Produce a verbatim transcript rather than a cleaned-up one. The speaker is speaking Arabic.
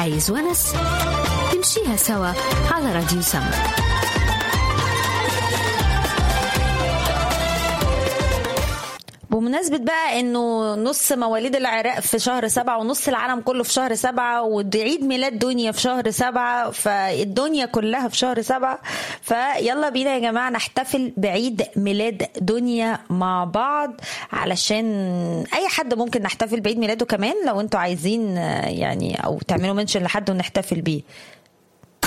عايز ونس؟ نمشيها سوا على راديو سما. بمناسبة بقى انه نص مواليد العراق في شهر سبعة ونص العالم كله في شهر سبعة وعيد ميلاد دنيا في شهر سبعة، فالدنيا كلها في شهر سبعة، فيلا بينا يا جماعة نحتفل بعيد ميلاد دنيا مع بعض، علشان اي حد ممكن نحتفل بعيد ميلاده كمان لو انتوا عايزين يعني، او تعملوا منشن لحد ونحتفل بيه.